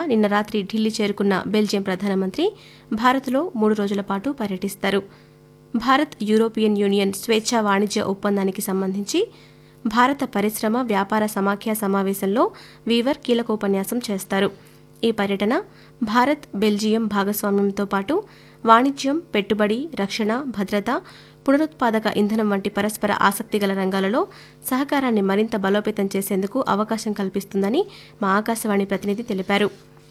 నిన్న రాత్రి ఢిల్లీ చేరుకున్న బెల్జియం ప్రధానమంత్రి భారత్లో 3 రోజుల పాటు పర్యటిస్తారు. భారత్ యూరోపియన్ యూనియన్ స్వేచ్ఛా వాణిజ్య ఒప్పందానికి సంబంధించి భారత పరిశ్రమ వ్యాపార సమాఖ్య సమావేశంలో వీవర్ కీలకోపన్యాసం చేస్తారు. ఈ పర్యటన భారత్ బెల్జియం భాగస్వామ్యంతో పాటు వాణిజ్యం, పెట్టుబడి, రక్షణ, భద్రత, పునరుత్పాదక ఇంధనం వంటి పరస్పర ఆసక్తిగల రంగాలలో సహకారాన్ని మరింత బలోపేతం చేసేందుకు అవకాశం కల్పిస్తుందని మా ఆకాశవాణి ప్రతినిధి తెలిపారు.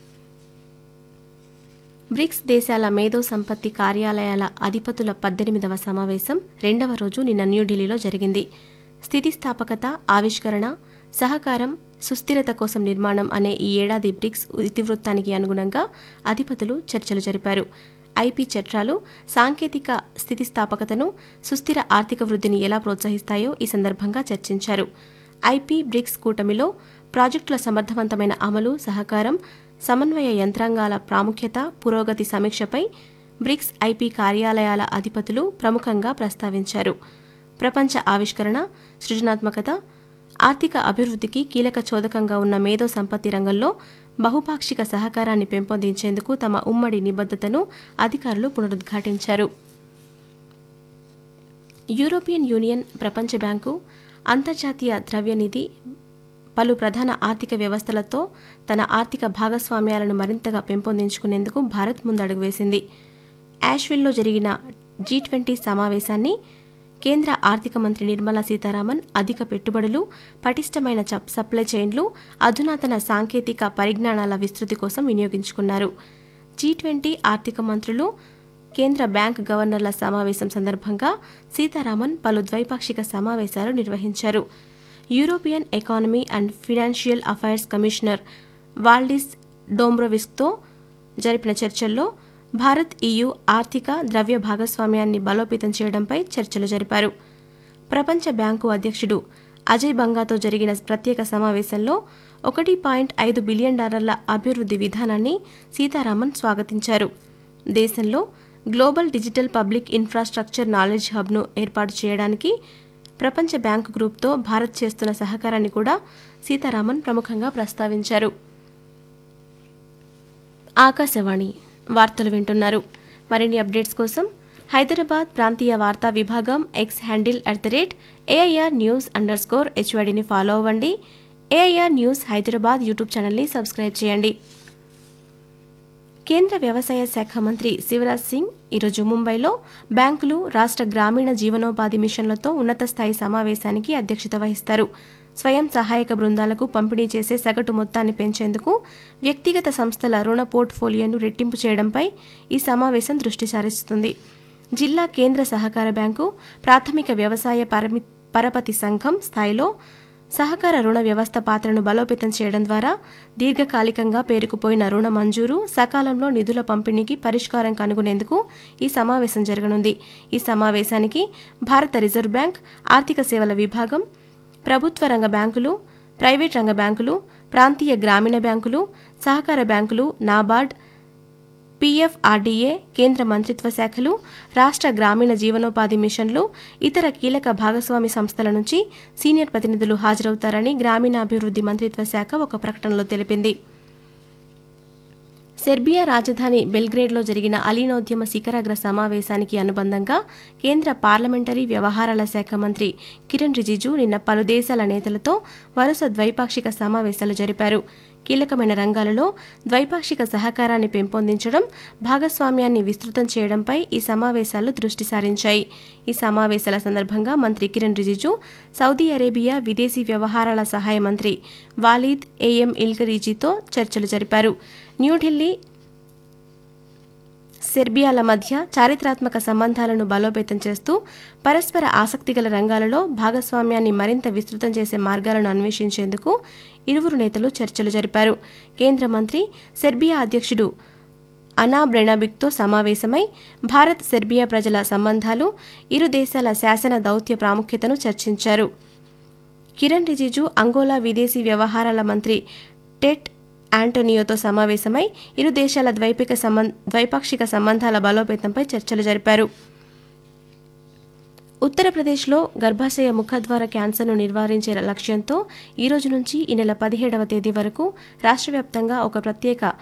బ్రిక్స్ దేశాల మేధో సంపత్తి కార్యాలయాల అధిపతుల 18వ సమావేశం 2వ రోజు నిన్న న్యూఢిల్లీలో జరిగింది. స్థితిస్థాపకత, ఆవిష్కరణ, సహకారం, సుస్థిరత కోసం నిర్మాణం అనే ఈ ఏడాది బ్రిక్స్ ఇతివృత్తానికి అనుగుణంగా అధిపతులు చర్చలు జరిపారు. ఐపీ చట్టాలు సాంకేతిక స్థితిస్థాపకతను, సుస్థిర ఆర్థిక వృద్ధిని ఎలా ప్రోత్సహిస్తాయో ఈ సందర్భంగా చర్చించారు. ఐపీ బ్రిక్స్ కూటమిలో ప్రాజెక్టుల సమర్థవంతమైన అమలు, సహకారం, సమన్వయ యంత్రాంగాల ప్రాముఖ్యత, పురోగతి సమీక్షపై బ్రిక్స్ ఐపీ కార్యాలయాల అధిపతులు ప్రముఖంగా ప్రస్తావించారు. ప్రపంచ ఆవిష్కరణ, సృజనాత్మకత, ఆర్థిక అభివృద్ధికి కీలక చోదకంగా ఉన్న మేధో సంపత్తి రంగంలో బహుపాక్షిక సహకారాన్ని పెంపొందించేందుకు తమ ఉమ్మడి నిబద్ధతను అధికారులు పునరుద్ఘాటించారు. యూరోపియన్ యూనియన్, ప్రపంచ బ్యాంకు, అంతర్జాతీయ ద్రవ్యనిధి పలు ప్రధాన ఆర్థిక వ్యవస్థలతో తన ఆర్థిక భాగస్వామ్యాలను మరింతగా పెంపొందించుకునేందుకు భారత్ ముందడుగు వేసింది. యాష్విల్లో జరిగిన G20 సమావేశాన్ని కేంద్ర ఆర్థిక మంత్రి నిర్మలా సీతారామన్ అధిక పెట్టుబడులు, పటిష్టమైన సప్లై చైన్లు, అధునాతన సాంకేతిక పరిజ్ఞానాల విస్తృతి కోసం వినియోగించుకున్నారు. G20 ఆర్థిక మంత్రులు, కేంద్ర బ్యాంక్ గవర్నర్ల సమావేశం సందర్భంగా సీతారామన్ పలు ద్వైపాక్షిక సమావేశాలు నిర్వహించారు. European economy and financial affairs commissioner Valdis డోంబ్రోవిస్క్తో జరిపిన చర్చల్లో భారత్ EU ఆర్థిక, ద్రవ్య భాగస్వామ్యాన్ని బలోపేతం చేయడంపై చర్చలు జరిపారు. ప్రపంచ బ్యాంకు అధ్యక్షుడు అజయ్ బంగాతో జరిగిన ప్రత్యేక సమావేశంలో $1.5 బిలియన్ అభివృద్ధి విధానాన్ని సీతారామన్ స్వాగతించారు. దేశంలో global digital public infrastructure knowledge హబ్ను ఏర్పాటు చేయడానికి ప్రపంచ బ్యాంకు గ్రూప్తో భారత్ చేస్తున్న సహకారాన్ని కూడా సీతారామన్ ప్రముఖంగా ప్రస్తావించారు. ఆకాశవాణి వార్తలు వింటున్నారు. మరిన్ని అప్డేట్స్ కోసం హైదరాబాద్ ప్రాంతీయ వార్తా విభాగం ఎక్స్ హ్యాండిల్ @AIR News_HYDని ఫాలో అవ్వండి. AIR న్యూస్ హైదరాబాద్ యూట్యూబ్ ఛానల్ని సబ్స్క్రైబ్ చేయండి. కేంద్ర వ్యవసాయ శాఖ మంత్రి శివరాజ్ సింగ్ ఈరోజు ముంబైలో బ్యాంకులు, రాష్ట్ర గ్రామీణ జీవనోపాధి మిషన్లతో ఉన్నత స్థాయి సమావేశానికి అధ్యక్షత వహిస్తారు. స్వయం సహాయక బృందాలకు పంపిణీ చేసే సగటు మొత్తాన్ని పెంచేందుకు వ్యక్తిగత సంస్థల రుణ పోర్ట్ఫోలియోను రెట్టింపు చేయడంపై ఈ సమావేశం దృష్టి సారిస్తుంది. జిల్లా కేంద్ర సహకార బ్యాంకు, ప్రాథమిక వ్యవసాయ పరపతి సంఘం స్థాయిలో సహకార రుణ వ్యవస్థ పాత్రను బలోపేతం చేయడం ద్వారా దీర్ఘకాలికంగా పేరుకుపోయిన రుణ మంజూరు, సకాలంలో నిధుల పంపిణీకి పరిష్కారం కనుగొనేందుకు ఈ సమావేశం జరగనుంది. ఈ సమావేశానికి భారత రిజర్వ్ బ్యాంక్, ఆర్థిక సేవల విభాగం, ప్రభుత్వ రంగ బ్యాంకులు, ప్రైవేట్ రంగ బ్యాంకులు, ప్రాంతీయ గ్రామీణ బ్యాంకులు, సహకార బ్యాంకులు, నాబార్డ్, PFRDA, కేంద్ర మంత్రిత్వ శాఖలు, రాష్ట్ర గ్రామీణ జీవనోపాధి మిషన్లు, ఇతర కీలక భాగస్వామి సంస్థల నుంచి సీనియర్ ప్రతినిధులు హాజరవుతారని గ్రామీణాభివృద్ధి మంత్రిత్వ శాఖ ఒక ప్రకటనలో తెలిపింది. సెర్బియా రాజధాని బెల్గ్రేడ్లో జరిగిన అలీనోద్యమ శిఖరాగ్ర సమావేశానికి అనుబంధంగా కేంద్ర పార్లమెంటరీ వ్యవహారాల శాఖ మంత్రి కిరణ్ రిజిజు నిన్న పలు దేశాల నేతలతో వరుస ద్వైపాక్షిక సమావేశాలు జరిపారు. కీలకమైన రంగాలలో ద్వైపాక్షిక సహకారాన్ని పెంపొందించడం, భాగస్వామ్యాన్ని విస్తృతం చేయడంపై ఈ సమావేశాలు దృష్టి సారించాయి. ఈ సమావేశాల సందర్భంగా మంత్రి కిరణ్ రిజిజు సౌదీ అరేబియా విదేశీ వ్యవహారాల సహాయ మంత్రి వాలీద్ ఎల్-కరీజీతో చర్చలు జరిపారు. న్యూఢిల్లీ, సెర్బియాల మధ్య చారిత్రాత్మక సంబంధాలను బలోపేతం చేస్తూ పరస్పర ఆసక్తిగల రంగాలలో భాగస్వామ్యాన్ని మరింత విస్తృతం చేసే మార్గాలను అన్వేషించేందుకు ఇరువురు నేతలు చర్చలు జరిపారు. కేంద్ర మంత్రి సెర్బియా అధ్యక్షుడు అనా బ్రెనాబిక్తో సమావేశమై భారత్ సెర్బియా ప్రజల సంబంధాలు, ఇరు దేశాల శాసన దౌత్య ప్రాముఖ్యతను చర్చించారు. కిరణ్ రిజిజు అంగోలా విదేశీ వ్యవహారాల మంత్రి టెట్ ఆంటోనియోతో సమావేశమై ఇరు దేశాల ద్వైపాక్షిక సంబంధాల బలోపేతంపై చర్చలు జరిపారు. ఉత్తరప్రదేశ్లో గర్భాశయ ముఖద్వార క్యాన్సర్ను నివారించే లక్ష్యంతో ఈ రోజు నుంచి ఈ నెల 17వ తేదీ వరకు రాష్ట్ర వ్యాప్తంగా ఒక ప్రత్యేక